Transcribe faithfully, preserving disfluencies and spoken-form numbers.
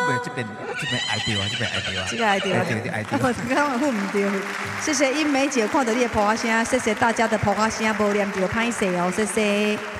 边这边这边爱掉啊，这边爱掉啊， 这个爱掉啊， 对对爱掉。 我刚刚混唔对。谢谢英梅姐看到你的普话声，谢谢大家的普话声，无念就歹势哦，谢谢。